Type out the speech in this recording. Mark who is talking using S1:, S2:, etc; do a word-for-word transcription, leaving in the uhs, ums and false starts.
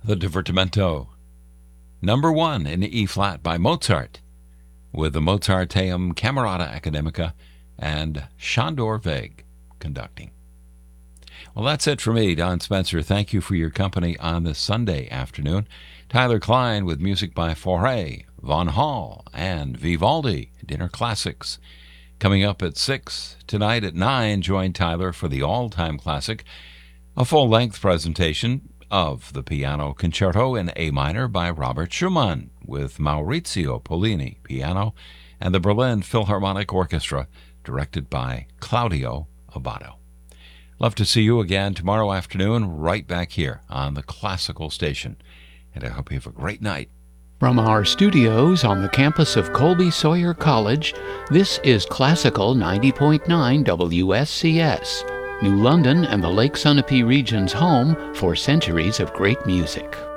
S1: the Divertimento, number one in E-flat by Mozart, with the Mozarteum Camerata Academica and Sándor Vég conducting. Well, that's it for me, Don Spencer. Thank you for your company on this Sunday afternoon. Tyler Klein with music by Fauré, Von Hall, and Vivaldi, Dinner Classics. Coming up at six, tonight at nine, join Tyler for the all-time classic, a full-length presentation of the Piano Concerto in A minor by Robert Schumann, with Maurizio Pollini, piano, and the Berlin Philharmonic Orchestra, directed by Claudio Abbado. Love to see you again tomorrow afternoon, right back here on the Classical Station. And I hope you have a great night.
S2: From our studios on the campus of Colby Sawyer College, this is Classical ninety point nine W S C S, New London and the Lake Sunapee region's home for centuries of great music.